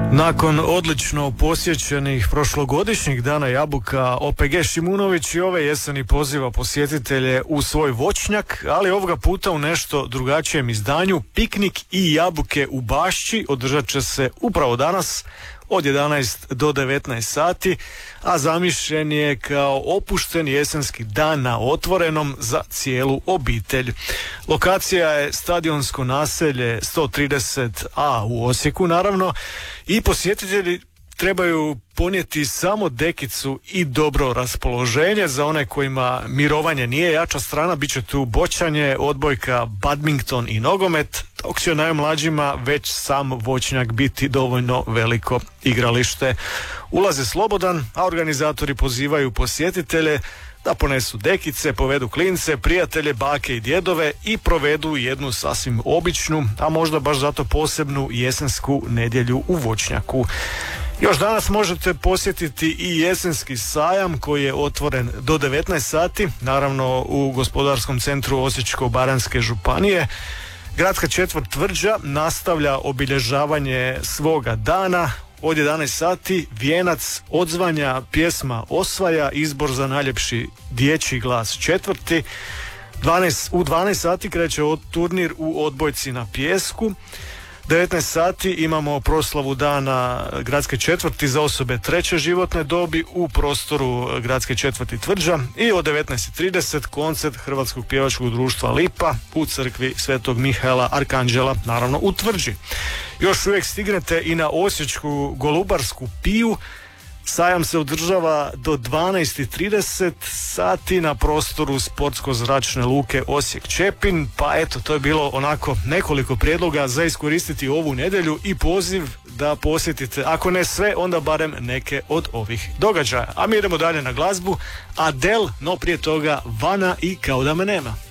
Nakon odlično posjećenih prošlogodišnjih dana jabuka, OPG Šimunović i ove jeseni poziva posjetitelje u svoj voćnjak, ali ovoga puta u nešto drugačijem izdanju. Piknik i jabuke u Bašći održat će se upravo danas od 11 do 19 sati, a zamišljen je kao opušten jesenski dan na otvorenom za cijelu obitelj. Lokacija je stadionsko naselje 130A u Osijeku, naravno, i posjetitelji trebaju ponijeti samo dekicu i dobro raspoloženje. Za one kojima mirovanje nije jača strana, bit će tu boćanje, odbojka, badminton i nogomet, dok će najmlađima već sam voćnjak biti dovoljno veliko igralište. Ulaz je slobodan, a organizatori pozivaju posjetitelje da ponesu dekice, povedu klince, prijatelje, bake i djedove i provedu jednu sasvim običnu, a možda baš zato posebnu jesensku nedjelju u voćnjaku. Još danas možete posjetiti i jesenski sajam koji je otvoren do 19 sati, naravno u Gospodarskom centru Osječko-baranjske županije. Gradska četvrt Tvrđa nastavlja obilježavanje svoga dana. Od 11 sati vijenac, odzvanja, pjesma osvaja, izbor za najljepši dječji glas četvrti. U 12 sati kreće turnir u odbojci na pijesku. 19 sati imamo proslavu dana Gradske četvrti za osobe treće životne dobi u prostoru Gradske četvrti Tvrđa i od 19.30 koncert Hrvatskog pjevačkog društva Lipa u crkvi Svetog Mihaela Arkanđela, naravno u Tvrđi. Još uvijek stignete i na osječku Golubarsku piju. Sajam se održava do 12.30 sati na prostoru sportsko-zračne luke Osijek-Čepin. Pa eto, to je bilo onako nekoliko prijedloga za iskoristiti ovu nedjelju i poziv da posjetite, ako ne sve, onda barem neke od ovih događaja. A mi idemo dalje na glazbu. Adele, no prije toga Vana i Kao da me nema.